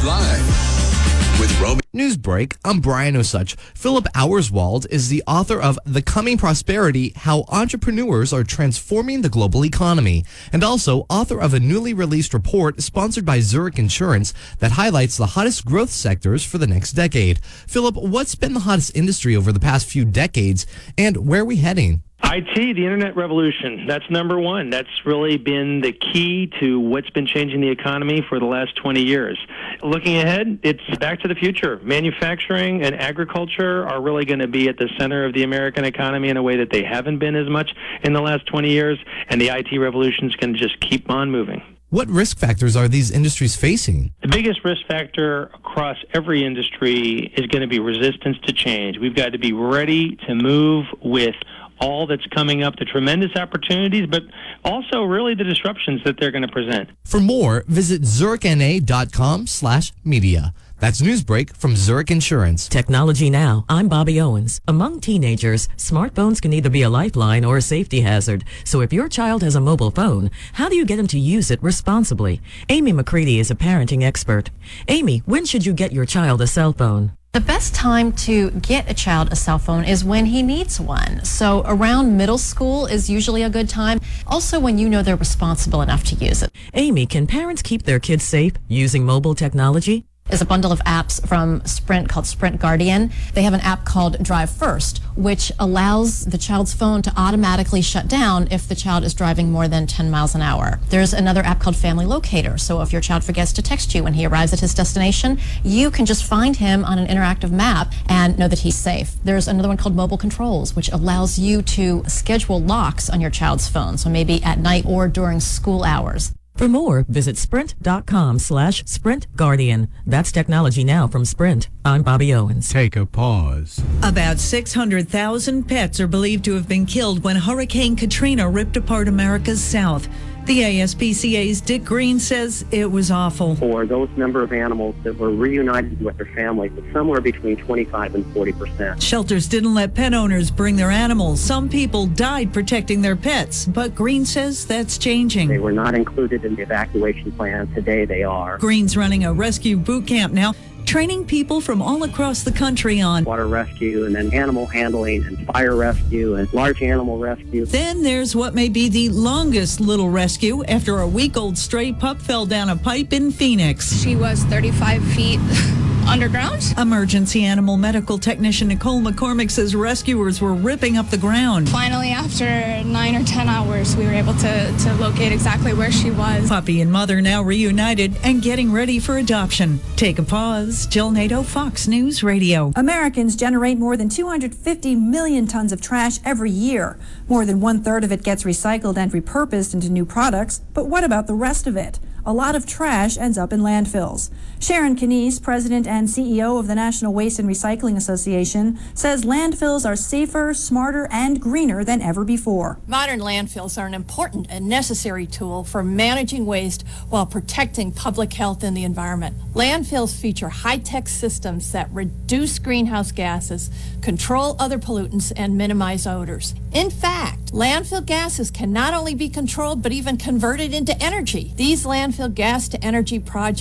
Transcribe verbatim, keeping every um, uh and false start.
Live with Romy. Newsbreak, I'm Brian Osuch. Philip Auerswald is the author of The Coming Prosperity, How Entrepreneurs Are Transforming the Global Economy, and also author of a newly released report sponsored by Zurich Insurance that highlights the hottest growth sectors for the next decade. Philip, what's been the hottest industry over the past few decades, and where are we heading? I T, the internet revolution, that's number one. That's really been the key to what's been changing the economy for the last twenty years. Looking ahead, it's back to the future. Manufacturing and agriculture are really going to be at the center of the American economy in a way that they haven't been as much in the last twenty years, and the I T revolution is going to just keep on moving. What risk factors are these industries facing? The biggest risk factor across every industry is going to be resistance to change. We've got to be ready to move with all that's coming up, the tremendous opportunities, but also really the disruptions that they're going to present. For more, visit zurichna.com slash media. That's Newsbreak from Zurich Insurance. Technology Now. I'm Bobby Owens. Among teenagers, smartphones can either be a lifeline or a safety hazard. So if your child has a mobile phone, how do you get them to use it responsibly? Amy McCready is a parenting expert. Amy, when should you get your child a cell phone? The best time to get a child a cell phone is when he needs one. So around middle school is usually a good time. Also when you know they're responsible enough to use it. Amy, can parents keep their kids safe using mobile technology? Is a bundle of apps from Sprint called Sprint Guardian. They have an app called Drive First, which allows the child's phone to automatically shut down if the child is driving more than ten miles an hour. There's another app called Family Locator. So if your child forgets to text you when he arrives at his destination, you can just find him on an interactive map and know that he's safe. There's another one called Mobile Controls, which allows you to schedule locks on your child's phone. So maybe at night or during school hours. For more, visit sprint.com slash Sprint Guardian. That's Technology Now from Sprint. I'm Bobby Owens. Take a pause. About six hundred thousand pets are believed to have been killed when Hurricane Katrina ripped apart America's South. The A S P C A's Dick Green says it was awful. For those number of animals that were reunited with their families, it's somewhere between twenty-five and forty percent. Shelters didn't let pet owners bring their animals. Some people died protecting their pets, but Green says that's changing. They were not included in the evacuation plan. Today they are. Green's running a rescue boot camp now, training people from all across the country on water rescue and then animal handling and fire rescue and large animal rescue. Then there's what may be the longest little rescue after a week-old stray pup fell down a pipe in Phoenix. She was thirty-five feet underground. Emergency animal medical technician Nicole McCormick says rescuers were ripping up the ground. Finally, after nine or ten hours, we were able to, to locate exactly where she was. Puppy and mother now reunited and getting ready for adoption. Take a pause. Jill Nato, Fox News Radio. Americans generate more than two hundred fifty million tons of trash every year. More than one third of it gets recycled and repurposed into new products. But what about the rest of it? A lot of trash ends up in landfills. Sharon Knies, president and C E O of the National Waste and Recycling Association, says landfills are safer, smarter, and greener than ever before. Modern landfills are an important and necessary tool for managing waste while protecting public health and the environment. Landfills feature high-tech systems that reduce greenhouse gases, control other pollutants, and minimize odors. In fact, landfill gases can not only be controlled but even converted into energy. These landfill gas to energy projects